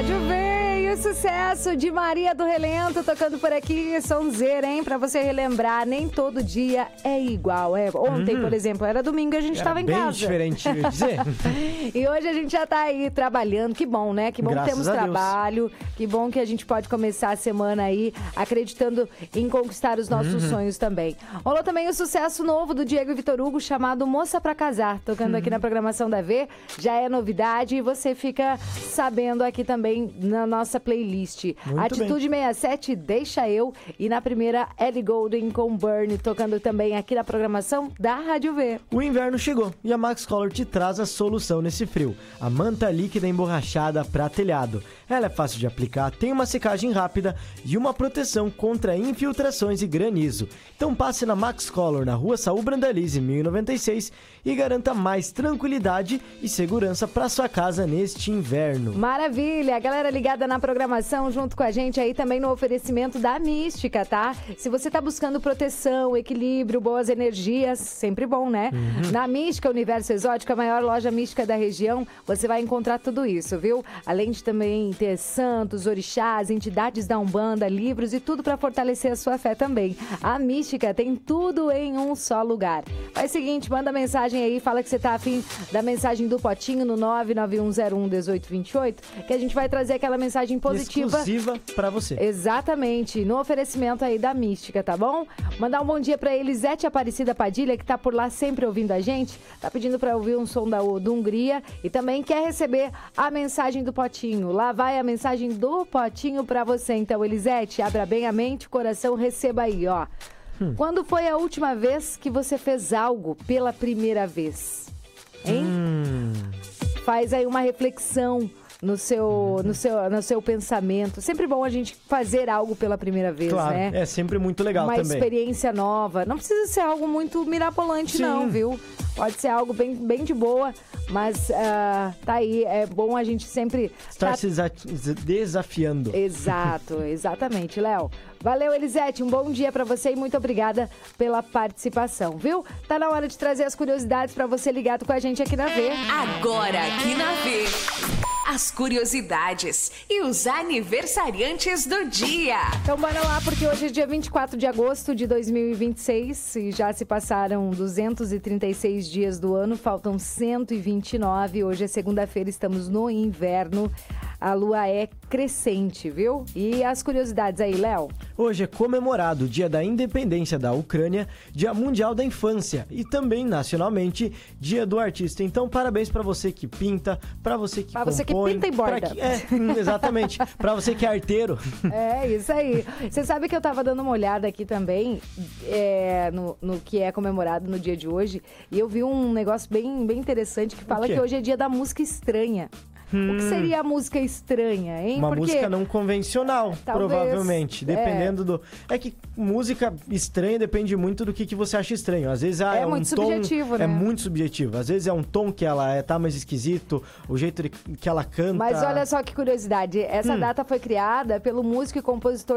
Rádio Veio, sucesso de Maria do Relento tocando por aqui, sonzeira, hein? Pra você relembrar, nem todo dia é igual. Ontem, por exemplo, era domingo e a gente estava em casa. Bem diferente, eu ia dizer. E hoje a gente já tá aí trabalhando, que bom, né? Que bom que temos trabalho, que bom que a gente pode começar a semana aí acreditando em conquistar os nossos sonhos também. Rolou também o sucesso novo do Diego e Vitor Hugo chamado Moça Pra Casar, tocando aqui na programação da V, já é novidade e você fica sabendo aqui também na nossa playlist. Muito Atitude bem. 67, Deixa Eu, e na primeira Ellie Goulding com Burn, tocando também aqui na programação da Rádio V. O inverno chegou e a Max Color te traz a solução nesse frio. A manta líquida emborrachada pra telhado. Ela é fácil de aplicar, tem uma secagem rápida e uma proteção contra infiltrações e granizo. Então passe na Max Color na rua Saul Brandalize 1096 e garanta mais tranquilidade e segurança para sua casa neste inverno. Maravilha! A galera ligada na programação junto com a gente aí também no oferecimento da Mística, tá? Se você tá buscando proteção, equilíbrio, boas energias, sempre bom, né? Na Mística Universo Exótico, a maior loja mística da região, você vai encontrar tudo isso, viu? Além de também ter santos, orixás, entidades da Umbanda, livros e tudo para fortalecer a sua fé também. A Mística tem tudo em um só lugar. Faz o seguinte, manda mensagem aí, fala que você tá afim da mensagem do Potinho no 991011828, que a gente vai trazer aquela mensagem positiva. Exclusiva pra você. Exatamente, no oferecimento aí da Mística, tá bom? Mandar um bom dia pra Elisete Aparecida Padilha, que tá por lá sempre ouvindo a gente, tá pedindo pra ouvir um som do Hungria e também quer receber a mensagem do Potinho. Lá vai a mensagem do Potinho pra você. Então, Elisete, abra bem a mente, o coração, receba aí, ó. Quando foi a última vez que você fez algo pela primeira vez? Hein? Faz aí uma reflexão no seu pensamento. Sempre bom a gente fazer algo pela primeira vez, claro, né? É sempre muito legal uma também. Uma experiência nova. Não precisa ser algo muito mirabolante, Sim. não, viu? Pode ser algo bem de boa, mas tá aí. É bom a gente sempre estar se desafiando. Exato, exatamente, Léo. Valeu, Elisete, um bom dia pra você e muito obrigada pela participação, viu? Tá na hora de trazer as curiosidades pra você ligado com a gente aqui na V. Agora aqui na V, as curiosidades e os aniversariantes do dia. Então bora lá, porque hoje é dia 24 de agosto de 2026 e já se passaram 236 dias do ano, faltam 129. Hoje é segunda-feira, estamos no inverno. A lua é crescente, viu? E as curiosidades aí, Léo? Hoje é comemorado o Dia da Independência da Ucrânia, Dia Mundial da Infância e também, nacionalmente, Dia do Artista. Então, parabéns pra você que pinta, pra você que compõe. Pra você que pinta e borda. Exatamente. Pra você que é arteiro. É, isso aí. Você sabe que eu tava dando uma olhada aqui também no que é comemorado no dia de hoje e eu vi um negócio bem interessante que fala que hoje é dia da música estranha. O que seria a música estranha, hein? Uma música não convencional, talvez, provavelmente. Dependendo do... É que música estranha depende muito do que você acha estranho. Às vezes é muito um tom... subjetivo, né? É muito subjetivo. Às vezes é um tom que ela tá mais esquisito, o jeito que ela canta... Mas olha só que curiosidade. Essa data foi criada pelo músico e compositor